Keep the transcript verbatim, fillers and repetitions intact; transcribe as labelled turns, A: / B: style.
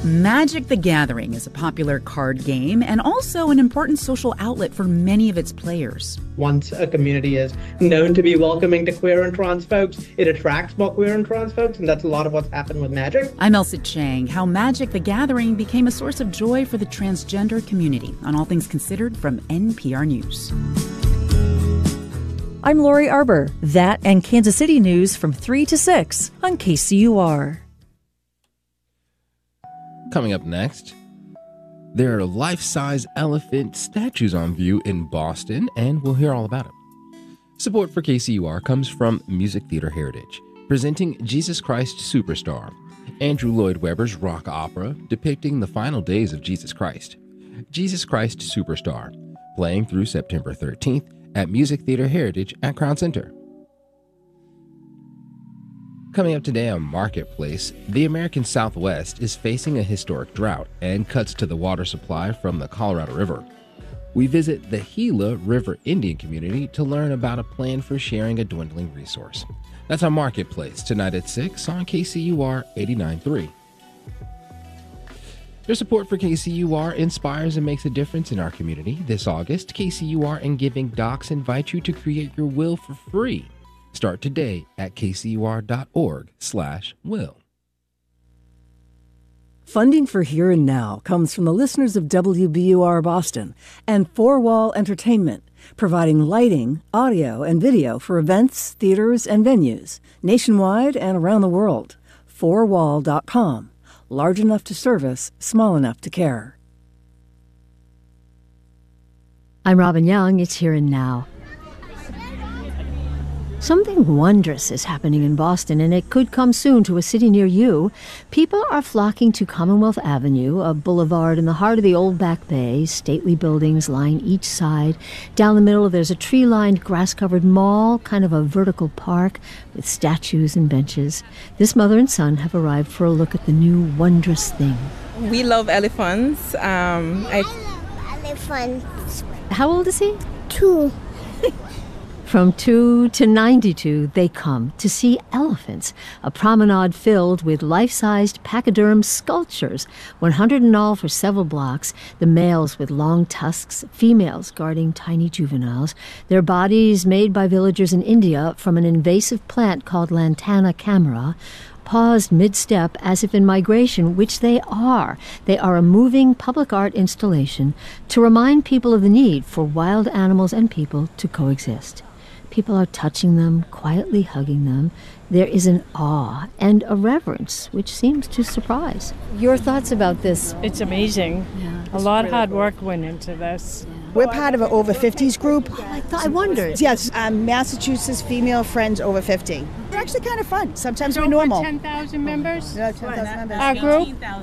A: Magic the Gathering is a popular card game and also an important social outlet for many of its players.
B: Once a community is known to be welcoming to queer and trans folks, it attracts more queer and trans folks, and that's a lot of what's happened with Magic.
A: I'm Elsa Chang. How Magic the Gathering became a source of joy for the transgender community on All Things Considered from N P R News.
C: I'm Lori Arbor. That and Kansas City news from three to six on K C U R.
D: Coming up next, there are life-size elephant statues on view in Boston, and we'll hear all about it. Support for K C U R comes from Music Theater Heritage, presenting Jesus Christ Superstar, Andrew Lloyd Webber's rock opera depicting the final days of Jesus Christ. Jesus Christ Superstar, playing through September thirteenth at Music Theater Heritage at Crown Center. Coming up today on Marketplace, the American Southwest is facing a historic drought and cuts to the water supply from the Colorado River. We visit the Gila River Indian community to learn about a plan for sharing a dwindling resource. That's on Marketplace tonight at six on K C U R eighty-nine point three. Your support for K C U R inspires and makes a difference in our community. This August, K C U R and Giving Docs invite you to create your will for free. Start today at kcur.org slash will.
C: Funding for Here and Now comes from the listeners of W B U R Boston and Four Wall Entertainment, providing lighting, audio, and video for events, theaters, and venues nationwide and around the world. four wall dot com. Large enough to service, small enough to care.
E: I'm Robin Young. It's Here and Now. Something wondrous is happening in Boston, and it could come soon to a city near you. People are flocking to Commonwealth Avenue, a boulevard in the heart of the Old Back Bay, stately buildings line each side. Down the middle, there's a tree-lined, grass-covered mall, kind of a vertical park with statues and benches. This mother and son have arrived for a look at the new wondrous thing.
F: We love elephants. Um, I
G: love elephants.
E: How old is he?
G: Two.
E: From two to ninety-two, they come to see elephants, a promenade filled with life-sized pachyderm sculptures, one hundred in all for several blocks, the males with long tusks, females guarding tiny juveniles, their bodies made by villagers in India from an invasive plant called Lantana camara, paused mid-step as if in migration, which they are. They are a moving public art installation to remind people of the need for wild animals and people to coexist. People are touching them, quietly hugging them. There is an awe and a reverence, which seems to surprise. Your thoughts about this?
H: It's amazing. Yeah, a lot of really hard cool. work went into this.
I: We're part of an over fifties group.
E: Oh, I, thought, I wondered.
I: Yes, um, Massachusetts Female Friends Over fifty. We're actually kind of fun. Sometimes
H: There's
I: we're normal.
H: over ten thousand members?
I: Yeah, ten thousand members.
H: Our group?